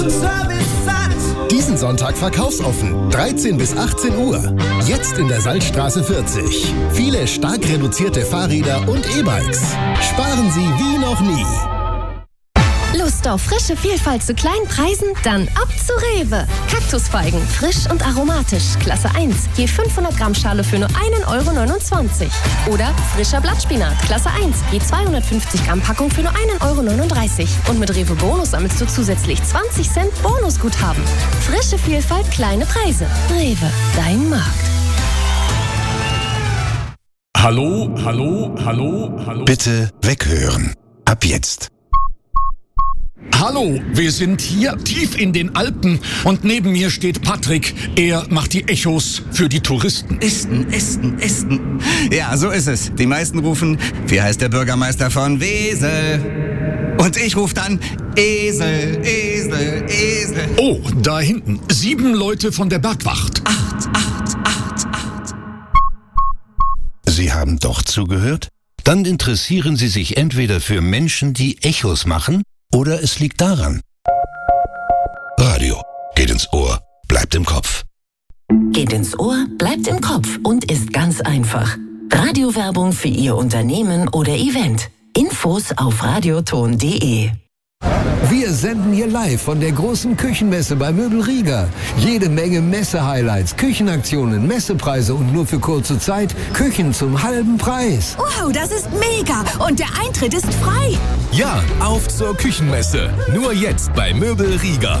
Diesen Sonntag verkaufsoffen, 13 bis 18 Uhr. Jetzt in der Salzstraße 40. Viele stark reduzierte Fahrräder und E-Bikes. Sparen Sie wie noch nie. Lust auf frische Vielfalt zu kleinen Preisen? Dann ab zu Rewe. Kaktusfeigen, frisch und aromatisch, Klasse 1, je 500 Gramm Schale für nur 1,29 €. Oder frischer Blattspinat, Klasse 1, je 250 Gramm Packung für nur 1,39 €. Und mit Rewe Bonus sammelst du zusätzlich 20 Cent Bonusguthaben. Frische Vielfalt, kleine Preise. Rewe, dein Markt. Hallo, hallo, hallo, hallo. Bitte weghören. Ab jetzt. Hallo, wir sind hier tief in den Alpen und neben mir steht Patrick. Er macht die Echos für die Touristen. Esten. Ja, so ist es. Die meisten rufen, wie heißt der Bürgermeister von Wesel? Und ich rufe dann, Esel. Oh, da hinten, 7 Leute von der Bergwacht. 8. Sie haben doch zugehört? Dann interessieren Sie sich entweder für Menschen, die Echos machen, oder es liegt daran. Radio geht ins Ohr, bleibt im Kopf. Geht ins Ohr, bleibt im Kopf und ist ganz einfach. Radiowerbung für Ihr Unternehmen oder Event. Infos auf radioton.de. Wir senden hier live von der großen Küchenmesse bei Möbel Rieger. Jede Menge Messe-Highlights, Küchenaktionen, Messepreise und nur für kurze Zeit Küchen zum halben Preis. Wow, das ist mega! Und der Eintritt ist frei. Ja, auf zur Küchenmesse. Nur jetzt bei Möbel Rieger.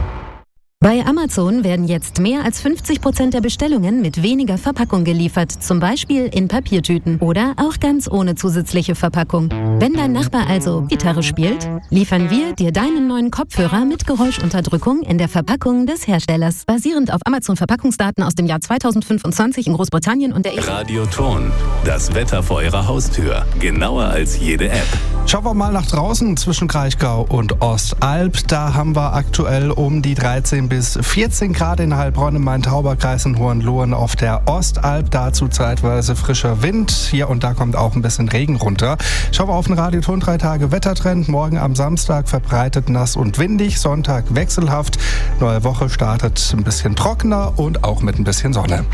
Bei Amazon werden jetzt mehr als 50% der Bestellungen mit weniger Verpackung geliefert, zum Beispiel in Papiertüten oder auch ganz ohne zusätzliche Verpackung. Wenn dein Nachbar also Gitarre spielt, liefern wir dir deinen neuen Kopfhörer mit Geräuschunterdrückung in der Verpackung des Herstellers, basierend auf Amazon-Verpackungsdaten aus dem Jahr 2025 in Großbritannien und der EU. Radioton, das Wetter vor Ihrer Haustür, genauer als jede App. Schauen wir mal nach draußen zwischen Kraichgau und Ostalb. Da haben wir aktuell um die 13 bis 14 Grad in Heilbronn im Main-Tauber-Kreis in Hohenlohen auf der Ostalb. Dazu zeitweise frischer Wind. Hier und da kommt auch ein bisschen Regen runter. Schauen wir auf den Radioton 3 Tage Wettertrend. Morgen am Samstag verbreitet nass und windig. Sonntag wechselhaft. Neue Woche startet ein bisschen trockener und auch mit ein bisschen Sonne.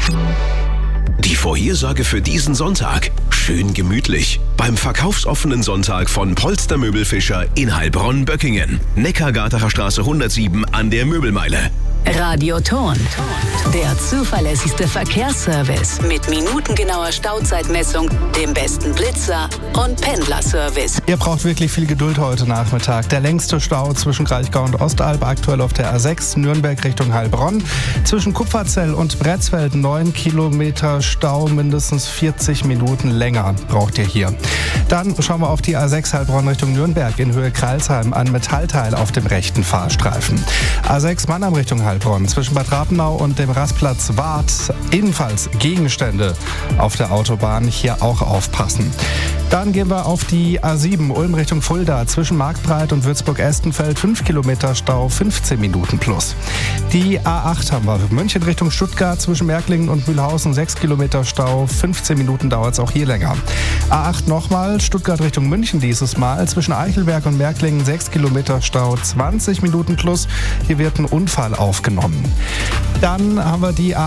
Die Vorhersage für diesen Sonntag. Schön gemütlich. Beim verkaufsoffenen Sonntag von Polstermöbel Fischer in Heilbronn-Böckingen. Neckargartener Straße 107 an der Möbelmeile. Radioton, der zuverlässigste Verkehrsservice mit minutengenauer Stauzeitmessung, dem besten Blitzer und Pendlerservice. Ihr braucht wirklich viel Geduld heute Nachmittag. Der längste Stau zwischen Kraichgau und Ostalb aktuell auf der A6 Nürnberg Richtung Heilbronn. Zwischen Kupferzell und Bretzfeld 9 Kilometer Stau, mindestens 40 Minuten länger braucht ihr hier. Dann schauen wir auf die A6 Heilbronn Richtung Nürnberg in Höhe Kreilsheim an Metallteil auf dem rechten Fahrstreifen. A6 Mannheim Richtung Heilbronn zwischen Bad Rapenau und dem Rastplatz Waadt ebenfalls Gegenstände auf der Autobahn, hier auch aufpassen. Dann gehen wir auf die A7 Ulm Richtung Fulda zwischen Marktbreit und Würzburg-Estenfeld 5 Kilometer Stau, 15 Minuten plus. Die A8 haben wir München Richtung Stuttgart zwischen Märklingen und Mühlhausen 6 Kilometer Stau, 15 Minuten dauert es auch hier länger. A8 nochmal Stuttgart Richtung München dieses Mal zwischen Eichelberg und Märklingen 6 Kilometer Stau, 20 Minuten plus. Hier wird ein Unfall aufgenommen. Dann haben wir die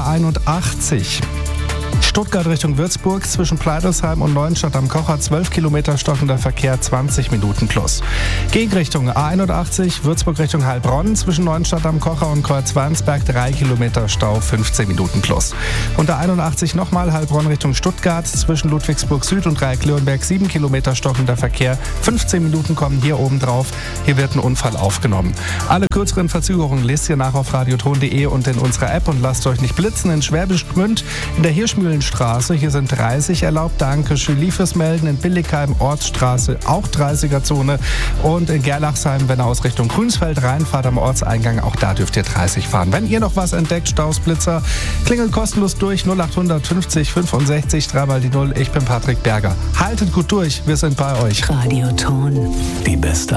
A81. Stuttgart Richtung Würzburg zwischen Pleidelsheim und Neuenstadt am Kocher 12 Kilometer stockender Verkehr, 20 Minuten plus. Gegenrichtung A81 Würzburg Richtung Heilbronn zwischen Neuenstadt am Kocher und Kreuzwarnsberg 3 Kilometer Stau, 15 Minuten plus. Und A81 nochmal Heilbronn Richtung Stuttgart zwischen Ludwigsburg Süd und Dreieck-Leonberg 7 Kilometer stockender Verkehr, 15 Minuten kommen hier oben drauf. Hier wird ein Unfall aufgenommen. Alle kürzeren Verzögerungen lest ihr nach auf radioton.de und in unserer App und lasst euch nicht blitzen. In Schwäbisch Gmünd in der Hirschmühlenstraße, hier sind 30 erlaubt. Danke, Julie fürs Melden. In Billigheim, Ortsstraße, auch 30er-Zone. Und in Gerlachsheim, wenn ihr aus Richtung Grünsfeld reinfahrt am Ortseingang, auch da dürft ihr 30 fahren. Wenn ihr noch was entdeckt, Stausblitzer, klingelt kostenlos durch 0800 50 65 3 mal die 0. Ich bin Patrick Berger. Haltet gut durch, wir sind bei euch. Radioton, Die beste